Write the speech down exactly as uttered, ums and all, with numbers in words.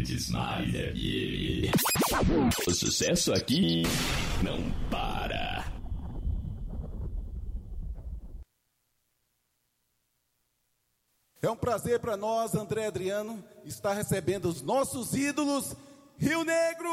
Verdes Maria F M. O sucesso aqui não para. É um prazer para nós, André Adriano, estar recebendo os nossos ídolos, Rio Negro.